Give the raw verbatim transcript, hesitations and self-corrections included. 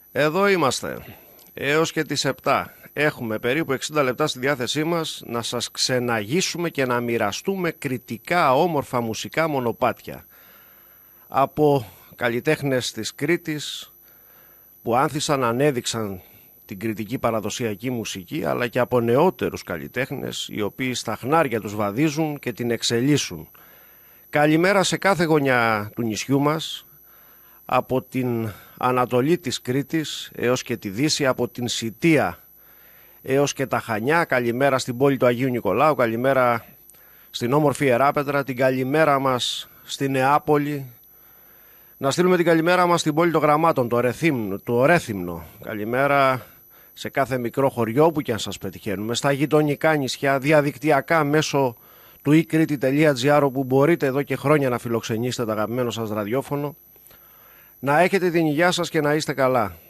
Εδώ είμαστε έως και τις επτά. Έχουμε περίπου εξήντα λεπτά στη διάθεσή μας να σας ξεναγήσουμε και να μοιραστούμε κριτικά όμορφα μουσικά μονοπάτια από καλλιτέχνες της Κρήτης που άνθησαν, ανέδειξαν την κριτική παραδοσιακή μουσική, αλλά και από νεότερους καλλιτέχνες οι οποίοι στα χνάρια τους βαδίζουν και την εξελίσσουν. Καλημέρα σε κάθε γωνιά του νησιού μας, από την Ανατολή της Κρήτης έως και τη Δύση, από την Σιτία έως και τα Χανιά. Καλημέρα στην πόλη του Αγίου Νικολάου, καλημέρα στην όμορφη Ιεράπετρα, την καλημέρα μας στη Νεάπολη. Να στείλουμε την καλημέρα μας στην πόλη των Γραμμάτων, το Ρεθύμνο, το Ρέθυμνο. Καλημέρα σε κάθε μικρό χωριό που και αν σας πετυχαίνουμε, στα γειτονικά νησιά, διαδικτυακά μέσω του e κρήτη τελεία gr, όπου μπορείτε εδώ και χρόνια να φιλοξενήσετε το αγαπημένο σας ραδιόφωνο. Να έχετε την υγεία σας και να είστε καλά.